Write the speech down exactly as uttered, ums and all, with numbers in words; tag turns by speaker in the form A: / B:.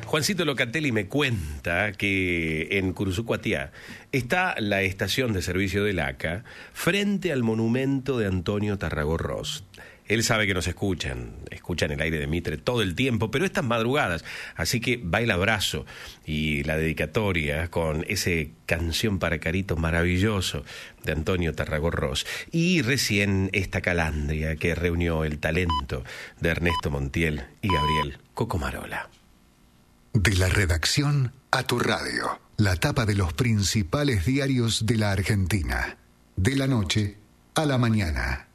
A: Juancito Locatelli me cuenta que en Curuzucuatiá está la estación de servicio del A C A frente al monumento de Antonio Tarragorros. Él sabe que nos escuchan, escuchan el aire de Mitre todo el tiempo, pero estas madrugadas, así que va el abrazo y la dedicatoria con ese canción para Carito maravilloso de Antonio Tarragorros. Y recién esta calandria que reunió el talento de Ernesto Montiel y Gabriel Cocomarola.
B: De la redacción a tu radio, la tapa de los principales diarios de la Argentina, de la noche a la mañana.